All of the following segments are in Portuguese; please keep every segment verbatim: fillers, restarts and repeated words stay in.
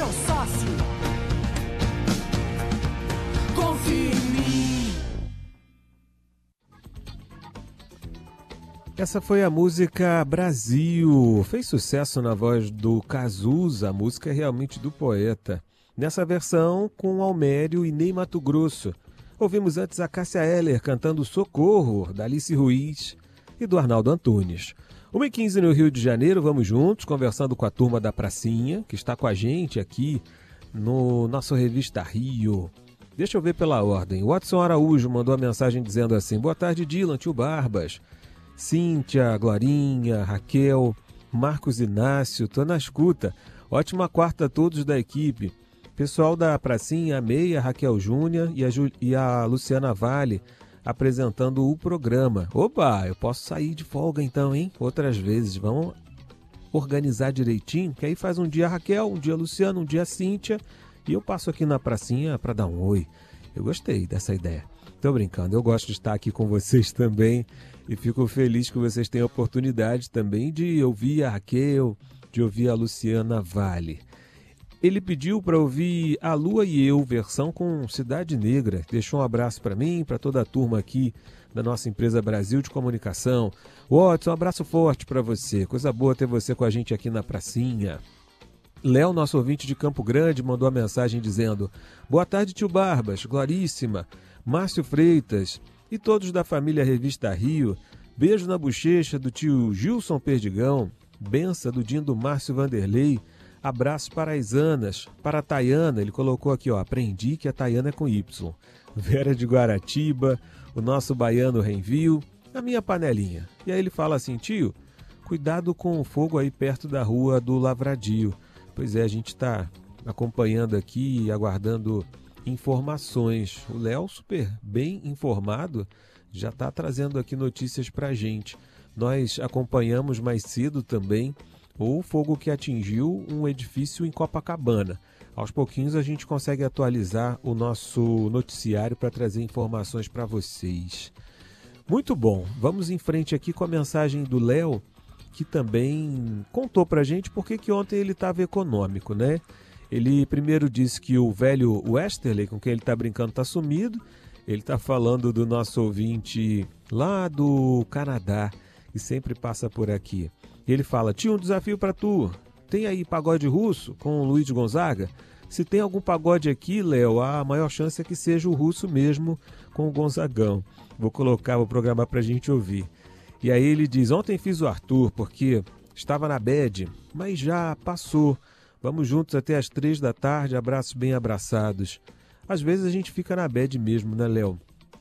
meu sócio. Confie em mim. Essa foi a música Brasil. Fez sucesso na voz do Cazuza, a música é realmente do poeta. Nessa versão, com Almério e Ney Matogrosso. Ouvimos antes a Cássia Eller cantando Socorro, da Alice Ruiz e do Arnaldo Antunes. uma e quinze no Rio de Janeiro, vamos juntos, conversando com a turma da Pracinha, que está com a gente aqui no nosso Revista Rio. Deixa eu ver pela ordem. O Watson Araújo mandou a mensagem dizendo assim: boa tarde, Dylan, tio Barbas, Cíntia, Glorinha, Raquel, Marcos Inácio, tô na escuta. Ótima quarta a todos da equipe. Pessoal da Pracinha, a Meia, Raquel Júnior e a, Ju... e a Luciana Vale apresentando o programa. Opa, eu posso sair de folga então, hein? Outras vezes. Vamos organizar direitinho, que aí faz um dia a Raquel, um dia a Luciana, um dia a Cíntia e eu passo aqui na Pracinha para dar um oi. Eu gostei dessa ideia. Tô brincando, eu gosto de estar aqui com vocês também e fico feliz que vocês tenham a oportunidade também de ouvir a Raquel, de ouvir a Luciana Vale. Ele pediu para ouvir A Lua e Eu, versão com Cidade Negra. Deixou um abraço para mim, para toda a turma aqui da nossa empresa Brasil de Comunicação. Watson, um abraço forte para você. Coisa boa ter você com a gente aqui na Pracinha. Léo, nosso ouvinte de Campo Grande, mandou a mensagem dizendo: boa tarde, tio Barbas, Gloríssima, Márcio Freitas e todos da família Revista Rio. Beijo na bochecha do tio Gilson Perdigão, benção do Dindo Márcio Vanderlei. Abraço para as Anas, para a Tayana, ele colocou aqui, ó, aprendi que a Tayana é com Y. Vera de Guaratiba, o nosso baiano Renvil, a minha panelinha. E aí ele fala assim: tio, cuidado com o fogo aí perto da rua do Lavradio. Pois é, a gente está acompanhando aqui e aguardando informações. O Léo, super bem informado, já está trazendo aqui notícias para a gente. Nós acompanhamos mais cedo também o fogo que atingiu um edifício em Copacabana. Aos pouquinhos a gente consegue atualizar o nosso noticiário para trazer informações para vocês. Muito bom, vamos em frente aqui com a mensagem do Léo, que também contou para a gente porque que ontem ele estava econômico, né? Ele primeiro disse que o velho Westerley, com quem ele está brincando, está sumido. Ele está falando do nosso ouvinte lá do Canadá, que sempre passa por aqui. Ele fala: tinha um desafio para tu. Tem aí pagode russo com o Luiz Gonzaga? Se tem algum pagode aqui, Léo, a maior chance é que seja o russo mesmo com o Gonzagão. Vou colocar, vou programar para a gente ouvir. E aí ele diz: ontem fiz o Arthur porque estava na bad, mas já passou. Vamos juntos até às três da tarde, abraços bem abraçados. Às vezes a gente fica na bad mesmo, né, Léo?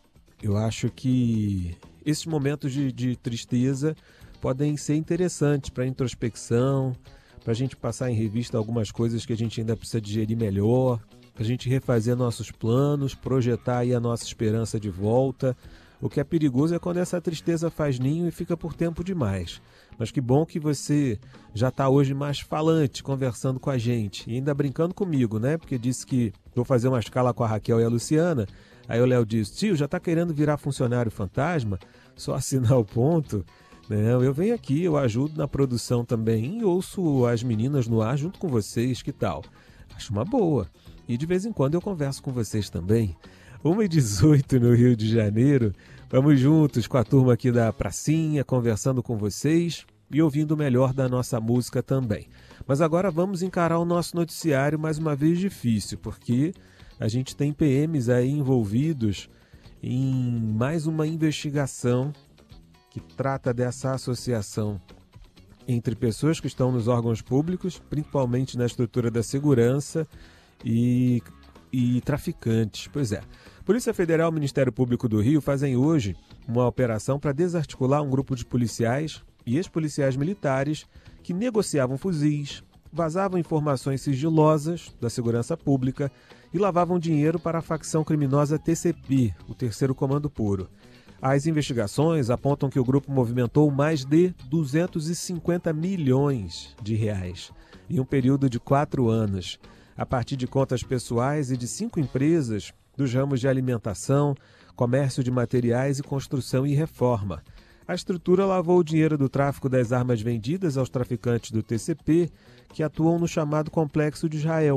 Eu acho que esses momentos de, de tristeza podem ser interessantes para introspecção, para a gente passar em revista algumas coisas que a gente ainda precisa digerir melhor, para a gente refazer nossos planos, projetar aí a nossa esperança de volta. O que é perigoso é quando essa tristeza faz ninho e fica por tempo demais. Mas que bom que você já está hoje mais falante, conversando com a gente. E ainda brincando comigo, né? Porque disse que vou fazer uma escala com a Raquel e a Luciana. Aí o Léo disse: tio, já está querendo virar funcionário fantasma? Só assinar o ponto? Não, eu venho aqui, eu ajudo na produção também e ouço as meninas no ar junto com vocês, que tal? Acho uma boa. E de vez em quando eu converso com vocês também. uma e dezoito no Rio de Janeiro. Vamos juntos com a turma aqui da Pracinha, conversando com vocês e ouvindo o melhor da nossa música também. Mas agora vamos encarar o nosso noticiário mais uma vez difícil, porque a gente tem P Ms aí envolvidos em mais uma investigação que trata dessa associação entre pessoas que estão nos órgãos públicos, principalmente na estrutura da segurança, e, e traficantes. Pois é. Polícia Federal e Ministério Público do Rio fazem hoje uma operação para desarticular um grupo de policiais e ex-policiais militares que negociavam fuzis, vazavam informações sigilosas da segurança pública e lavavam dinheiro para a facção criminosa T C P, o Terceiro Comando Puro. As investigações apontam que o grupo movimentou mais de duzentos e cinquenta milhões de reais em um período de quatro anos, a partir de contas pessoais e de cinco empresas dos ramos de alimentação, comércio de materiais e construção e reforma. A estrutura lavou o dinheiro do tráfico das armas vendidas aos traficantes do T C P, que atuam no chamado Complexo de Israel.